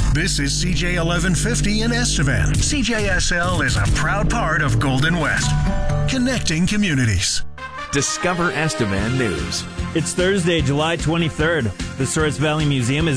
This is CJ 1150 in Estevan. CJSL is a proud part of Golden West, connecting communities. Discover Estevan News. It's Thursday, July 23rd. The Souris Valley Museum is